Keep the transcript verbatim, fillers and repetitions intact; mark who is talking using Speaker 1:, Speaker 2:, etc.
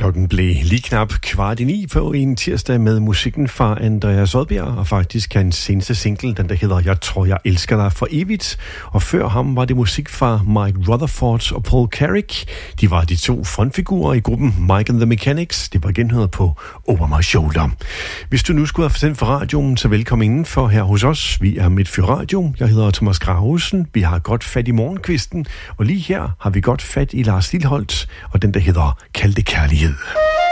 Speaker 1: Klokken blev lige knap kvart i ni på en tirsdag med musikken fra Andreas Odbjerg, og faktisk hans seneste single, den der hedder Jeg tror jeg elsker dig for evigt. Og før ham var det musik fra Mike Rutherford og Paul Carrick. De var de to frontfigurer i gruppen Mike and the Mechanics. Det var genhørt på Over My Shoulder. Hvis du nu skulle have sendt for radioen, så velkommen indenfor her hos os. Vi er Midtfyr Radio. Jeg hedder Thomas Grahusen. Vi har godt fat i morgenkvisten, og lige her har vi godt fat i Lars Lilholt og den der hedder Kald det kærlighed.